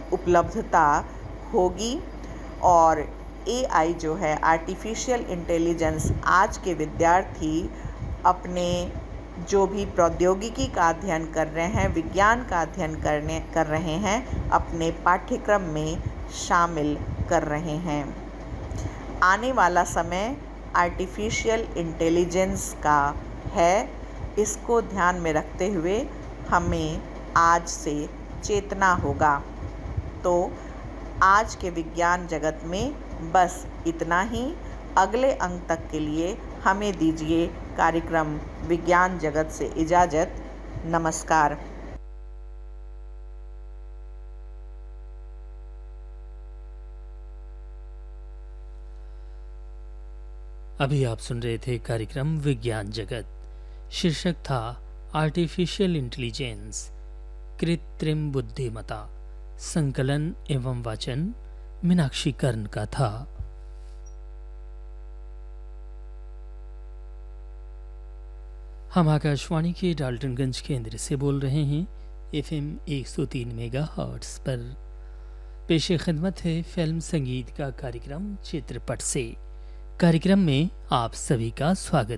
उपलब्धता होगी और एआई जो है, आर्टिफिशियल इंटेलिजेंस, आज के विद्यार्थी अपने जो भी प्रौद्योगिकी का अध्ययन कर रहे हैं, विज्ञान का अध्ययन कर रहे हैं, अपने पाठ्यक्रम में शामिल कर रहे हैं। आने वाला समय आर्टिफिशियल इंटेलिजेंस का है, इसको ध्यान में रखते हुए हमें आज से चेतना होगा। तो आज के विज्ञान जगत में बस इतना ही। अगले अंक तक के लिए हमें दीजिए कार्यक्रम विज्ञान जगत से इजाज़त। नमस्कार। अभी आप सुन रहे थे कार्यक्रम विज्ञान जगत। शीर्षक था आर्टिफिशियल इंटेलिजेंस, कृत्रिम बुद्धिमत्ता। संकलन एवं वाचन मीनाक्षी कर्ण का था। हम आकाशवाणी के डाल्टनगंज केंद्र से बोल रहे हैं FM 103 मेगाहर्ट्ज़ पर। पेशे खिदमत है फिल्म संगीत का कार्यक्रम चित्रपट से। कार्यक्रम में आप सभी का स्वागत